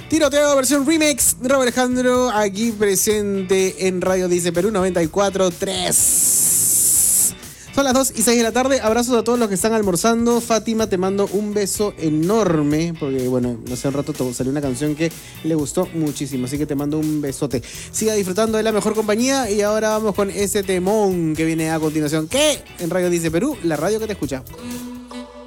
Tiroteo versión remix. Rob Alejandro aquí presente en Radio Dice Perú 94.3. Son las 2:06 de la tarde. Abrazos a todos los que están almorzando. Fátima, te mando un beso enorme. Porque, bueno, hace un rato salió una canción que le gustó muchísimo. Así que te mando un besote. Siga disfrutando de la mejor compañía. Y ahora vamos con ese temón que viene a continuación. ¿Qué? En Radio Dice Perú, la radio que te escucha.